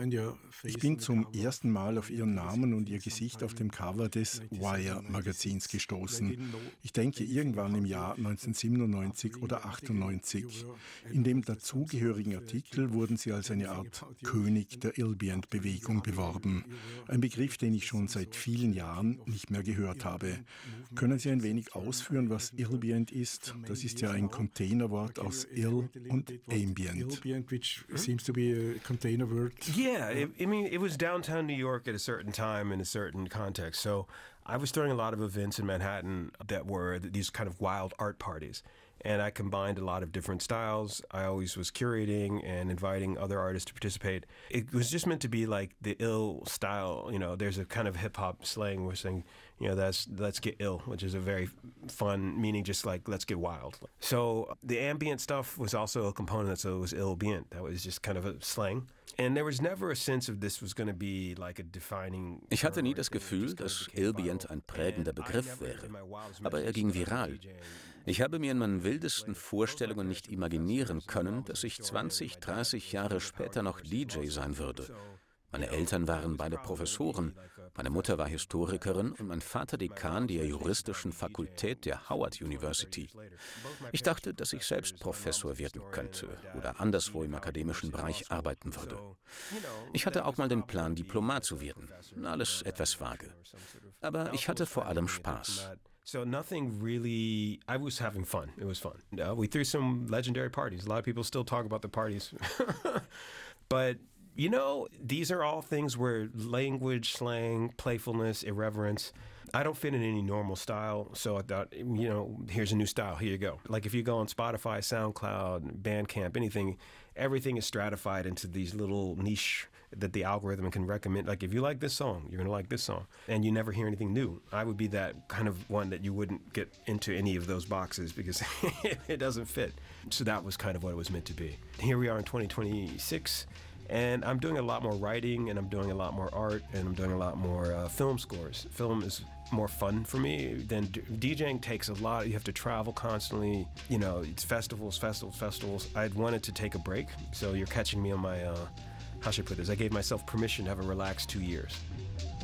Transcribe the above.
Ich bin zum ersten Mal auf ihren Namen und ihr Gesicht auf dem Cover des Wire-Magazins gestoßen. Ich denke irgendwann im Jahr 1997 oder 98. In dem dazugehörigen Artikel wurden sie als eine Art König der Illbient-Bewegung beworben. Ein Begriff, den ich schon seit vielen Jahren nicht mehr gehört habe. Können Sie ein wenig ausführen, was Illbient ist? Das ist ja ein Containerwort aus Ill und Ambient. Yeah, I mean, it was downtown New York at a certain time in a certain context. So I was throwing a lot of events in Manhattan that were these kind of wild art parties. And I combined a lot of different styles. I always was curating and inviting other artists to participate. It was just meant to be like the ill style. You know, there's a kind of hip hop slang we're saying, you know, that's let's get ill, which is a very fun meaning, just like let's get wild. So the ambient stuff was also a component, so it was illbient. That was just kind of a slang. And there was never a sense of this was going to be like a defining. Ich hatte nie das Gefühl, dass Illbient ein prägender Begriff wäre, aber er ging viral. Ich habe mir in meinen wildesten Vorstellungen nicht imaginieren können, dass ich 20, 30 Jahre später noch DJ sein würde. Meine Eltern waren beide Professoren, meine Mutter war Historikerin und mein Vater Dekan der juristischen Fakultät der Howard University. Ich dachte, dass ich selbst Professor werden könnte oder anderswo im akademischen Bereich arbeiten würde. Ich hatte auch mal den Plan, Diplomat zu werden. Alles etwas vage. Aber ich hatte vor allem Spaß. So nothing really, I was having fun. It was fun. We threw some legendary parties. A lot of people still talk about the parties. But you know, these are all things where language, slang, playfulness, irreverence, I don't fit in any normal style. So I thought, you know, here's a new style. Here you go. Like if you go on Spotify, SoundCloud, Bandcamp, anything, everything is stratified into these little niche that the algorithm can recommend. Like if you like this song, you're going to like this song. And you never hear anything new. I would be that kind of one that you wouldn't get into any of those boxes because it doesn't fit. So that was kind of what it was meant to be. Here we are in 2026. And I'm doing a lot more writing, and I'm doing a lot more art, and I'm doing a lot more film scores. Film is more fun for me than DJing takes a lot. You have to travel constantly. You know, it's festivals. I'd wanted to take a break, so you're catching me on my, how should I put this? I gave myself permission to have a relaxed 2 years.